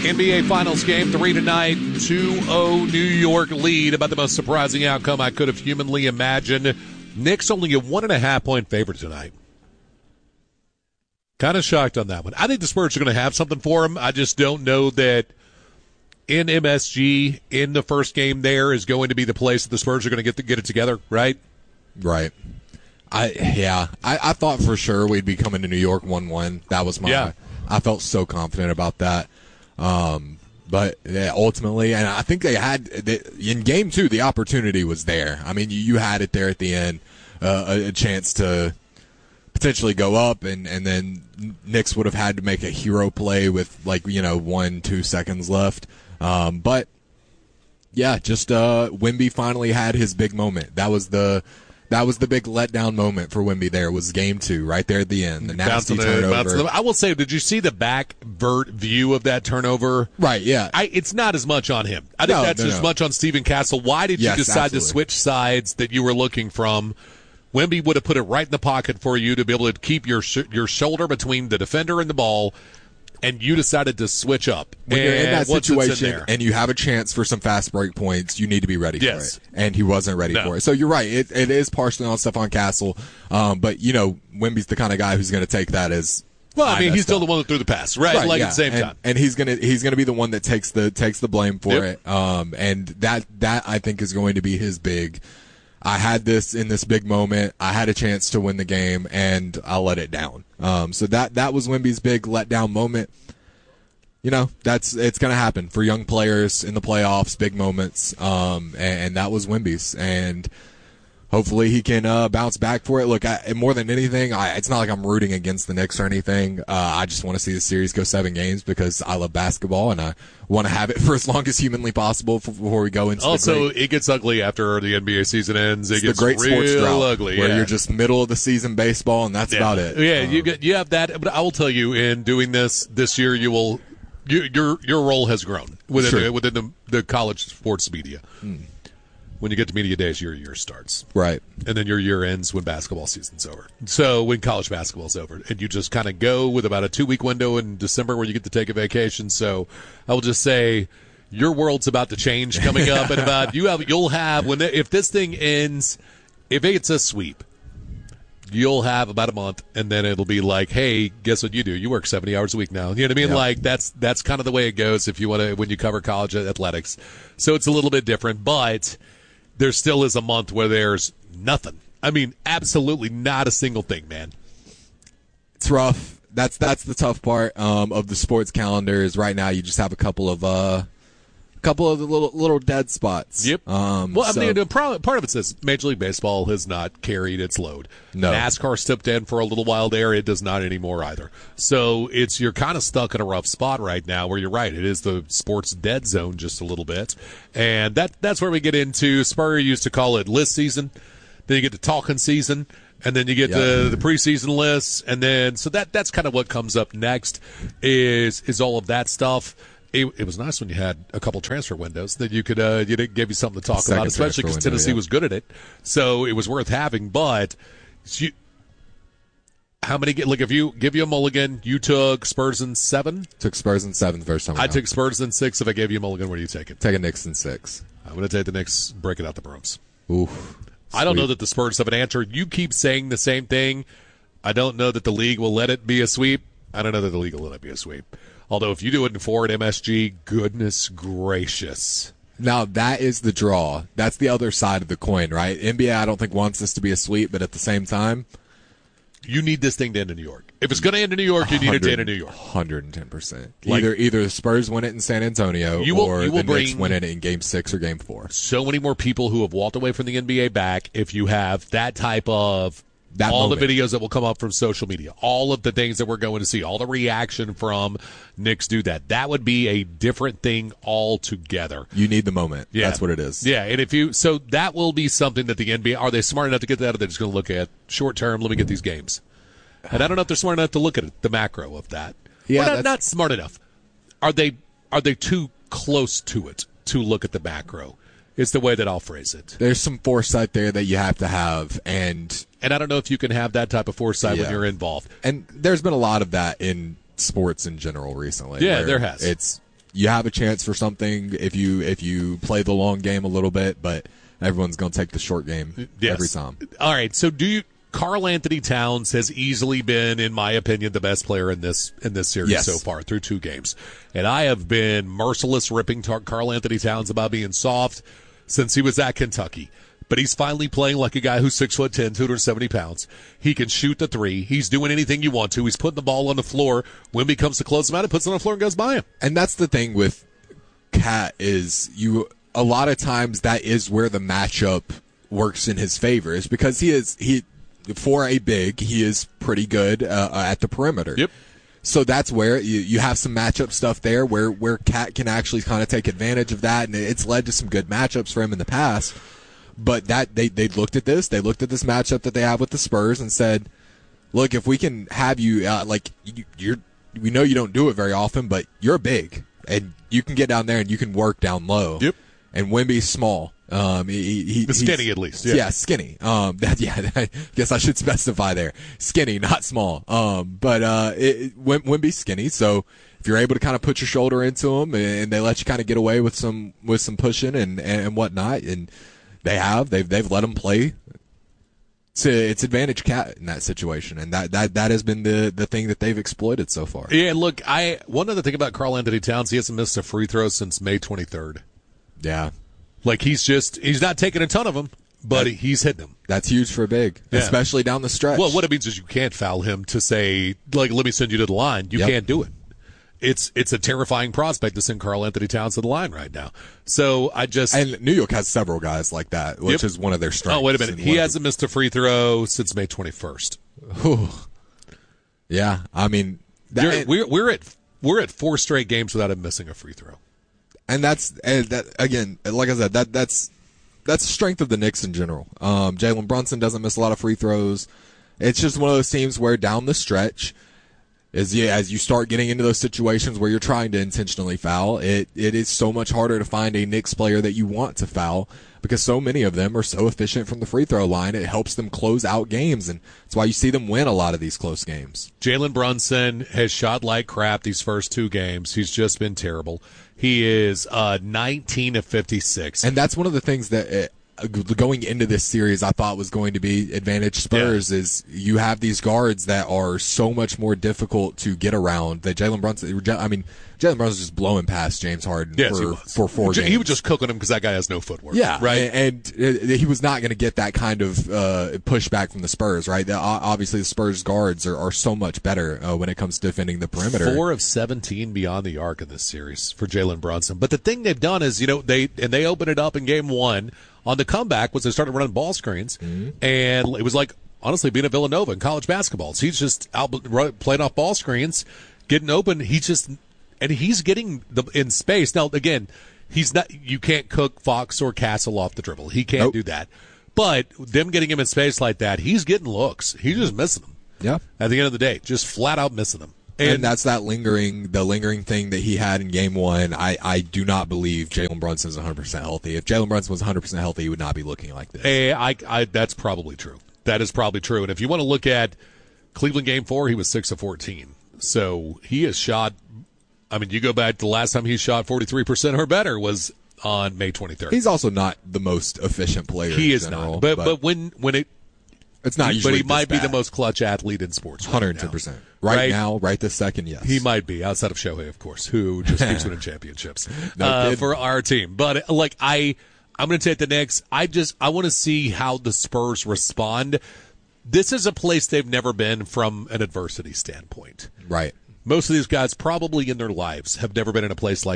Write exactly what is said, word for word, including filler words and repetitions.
N B A Finals game, three tonight, two oh New York lead. About the most surprising outcome I could have humanly imagined. Knicks only a one and a half point favorite tonight. Kind of shocked on that one. I think the Spurs are going to have something for them. I just don't know that in M S G, in the first game there, is going to be the place that the Spurs are going to get to get it together, right? Right. I yeah. I, I thought for sure we'd be coming to New York one one. That was my. Yeah. I felt so confident about that. Um, but yeah, ultimately, and I think they had they, in game two, the opportunity was there. I mean, you, you had it there at the end, uh, a, a chance to potentially go up, and, and then Knicks would have had to make a hero play with like, you know, one, two seconds left. Um, but yeah, just, uh, Wemby finally had his big moment. That was the, That was the big letdown moment for Wemby there, was game two, right there at the end. The nasty the, turnover. The, I will say, did you see the back vert view of that turnover? Right, yeah. I, it's not as much on him. I think no, that's no, as no. much on Stephen Castle. Why did you yes, decide absolutely. to switch sides that you were looking from? Wemby would have put it right in the pocket for you to be able to keep your sh- your shoulder between the defender and the ball, and you decided to switch up. When and you're in that situation in and you have a chance for some fast break points, you need to be ready yes. for it. And he wasn't ready no. for it. So you're right. It, it is partially on Stephon Castle. Um, but, you know, Wemby's the kind of guy who's going to take that as. Well, I mean, I he's still up. the one that threw the pass, right? right like yeah. at the same and, time. And he's going to he's going to be the one that takes the takes the blame for yep. it. Um, and that that I think is going to be his big. I had this in this big moment. I had a chance to win the game, and I let it down. Um, so that that was Wemby's big letdown moment. You know, that's it's going to happen for young players in the playoffs, big moments, um, and, and that was Wemby's. And hopefully he can uh, bounce back for it. Look, I, more than anything, I, it's not like I'm rooting against the Knicks or anything. Uh, I just want to see the series go seven games because I love basketball, and I want to have it for as long as humanly possible before we go into also, the great, it gets ugly after the N B A season ends. It it's gets the great real sports drought ugly, where yeah. you're just middle of the season baseball, and that's yeah. about it. Yeah, um, you get you have that. But I will tell you, in doing this this year, you will. You, your your role has grown within sure. the, within the, the college sports media. Mm. When you get to media days, your year starts, right, and then your year ends when basketball season's over. So when college basketball's over, and you just kind of go with about a two week window in December where you get to take a vacation. So I will just say, your world's about to change coming up, and about you have you'll have when if this thing ends, if it's a sweep. You'll have about a month, and then it'll be like, hey, guess what you do? You work seventy hours a week now. You know what I mean? Yep. Like that's that's kind of the way it goes if you want to when you cover college athletics. So it's a little bit different, but there still is a month where there's nothing. I mean, absolutely not a single thing, man. It's rough. That's that's the tough part um, of the sports calendar. Is right now you just have a couple of uh, couple of the little little dead spots. Yep. Um, well, so, I mean, part part of it says Major League Baseball has not carried its load. No. NASCAR stepped in for a little while there. It does not anymore either. So it's you're kind of stuck in a rough spot right now where you're right. It is the sports dead zone just a little bit. And that that's where we get into, Spurrier used to call it list season. Then you get to talking season. And then you get Yep. the the preseason lists. And then so that that's kind of what comes up next is is all of that stuff. It, it was nice when you had a couple transfer windows that you could uh, you did give you something to talk Second about, especially because transfer window, Tennessee yeah. was good at it, so it was worth having. But you, how many get like if you give you a mulligan, you took Spurs in seven. Took Spurs in seven the first time. I around. took Spurs in six. If I gave you a mulligan, where do you take it? Take a Knicks in six. I'm going to take the Knicks. Break it out the brooms. Oof. I don't know Sweet. that the Spurs have an answer. You keep saying the same thing. I don't know that the league will let it be a sweep. I don't know that the league will let it be a sweep. Although if you do it in four at M S G, goodness gracious. Now that is the draw. That's the other side of the coin, right? N B A, I don't think wants this to be a sweep, but at the same time, You need this thing to end in New York. If it's going to end in New York, you need it to end in New York. one hundred ten percent. Like- Either either the Spurs win it in San Antonio, You will- or you will the Knicks bring- win it in Game Six or Game Four. So many more people who have walked away from the N B A back if you have that type of That all moment. the videos that will come up from social media, all of the things that we're going to see, all the reaction from Knicks do that. That would be a different thing altogether. You need the moment. Yeah. That's what it is. Yeah, and if you so that will be something that the N B A are they smart enough to get that, or they're just going to look at short term? Let me get these games, and I don't know if they're smart enough to look at it, the macro of that. Yeah, Well, not, that's- not smart enough. Are they are they too close to it to look at the macro? Is the way that I'll phrase it. There's some foresight there that you have to have, and And I don't know if you can have that type of foresight when Yeah. you're involved. and there's been a lot of that in sports in general recently. Yeah, where there has. It's you have a chance for something if you if you play the long game a little bit, but everyone's going to take the short game yes. every time. All right, so do you? Karl Anthony Towns has easily been, in my opinion, the best player in this in this series yes. so far through two games, and I have been merciless ripping tar- Karl Anthony Towns about being soft since he was at Kentucky. But he's finally playing like a guy who's six foot ten, two hundred seventy pounds. He can shoot the three. He's doing anything you want to. He's putting the ball on the floor. Wemby comes to close him out, it puts it on the floor and goes by him. And that's the thing with Cat is you. A lot of times that is where the matchup works in his favor, is because he is he for a big he is pretty good uh, at the perimeter. Yep. So that's where you, you have some matchup stuff there where where Cat can actually kind of take advantage of that, and it's led to some good matchups for him in the past. But that they they looked at this, they looked at this matchup that they have with the Spurs and said, "Look, if we can have you uh, like you, you're, we know you don't do it very often, but you're big and you can get down there and you can work down low." Yep. And Wemby's small. Um, he, he, the skinny at least. Yeah, yeah skinny. Um, that, yeah, I guess I should specify there. Skinny, not small. Um, but uh, it, it, Wemby's skinny, so if you're able to kind of put your shoulder into him and they let you kind of get away with some with some pushing and and whatnot, and they have they've they've let him play to its advantage, Cat, in that situation, and that, that that has been the the thing that they've exploited so far. Yeah, look, I one other thing about Karl Anthony Towns, he hasn't missed a free throw since May twenty-third. Yeah. Like, he's just, he's not taking a ton of them, but that, he's hitting them. That's huge for a big, yeah. especially down the stretch. Well, what it means is you can't foul him to say, like, let me send you to the line. You yep. can't do it. It's it's a terrifying prospect to send Karl Anthony Towns to the line right now. So I just. And New York has several guys like that, which yep. is one of their strengths. Oh, wait a minute. He hasn't missed a free throw since May twenty-first. Yeah, I mean. That, we're, we're, at, we're at four straight games without him missing a free throw. And that's and that again, like I said, that that's that's the strength of the Knicks in general. Um, Jalen Brunson doesn't miss a lot of free throws. It's just one of those teams where down the stretch, is yeah, as you start getting into those situations where you're trying to intentionally foul, it it is so much harder to find a Knicks player that you want to foul because so many of them are so efficient from the free throw line. It helps them close out games, and that's why you see them win a lot of these close games. Jalen Brunson has shot like crap these first two games. He's just been terrible. He is uh, nineteen of fifty-six. And that's one of the things that uh, going into this series I thought was going to be advantage Spurs yeah. is you have these guards that are so much more difficult to get around. That Jalen Brunson, I mean, Jalen Brunson's just blowing past James Harden yes, for, for four he games. He was just cooking him because that guy has no footwork. Yeah, right. And, and he was not going to get that kind of uh, pushback from the Spurs, right? The, obviously, the Spurs guards are, are so much better uh, when it comes to defending the perimeter. Four of seventeen beyond the arc in this series for Jalen Brunson. But the thing they've done is, you know, they and they opened it up in game one on the comeback was they started running ball screens, mm-hmm. and it was like honestly being at Villanova in college basketball. So he's just out playing off ball screens, getting open. He's just and he's getting the in space. Now again, he's not. You can't cook Fox or Castle off the dribble. He can't nope. do that. But them getting him in space like that, he's getting looks. He's just missing them. Yeah. At the end of the day, just flat out missing them. And, and that's that lingering, the lingering thing that he had in game one. I, I do not believe Jalen Brunson is one hundred percent healthy. If Jalen Brunson was one hundred percent healthy, he would not be looking like this. Hey, I, I, that's probably true. That is probably true. And if you want to look at Cleveland game four, he was six of fourteen. So he has shot, I mean, you go back to the last time he shot forty-three percent or better was on May twenty-third. He's also not the most efficient player. He in is general, not. But, but but when, when it, It's not usually But he might bad. be the most clutch athlete in sports. one hundred ten percent. Right, right now, right this second, yes. He might be, outside of Shohei, of course, who just keeps winning championships no uh, for our team. But, like, I, I'm going to take the Knicks. I just, I want to see how the Spurs respond. This is a place they've never been from an adversity standpoint. Right. Most of these guys probably in their lives have never been in a place like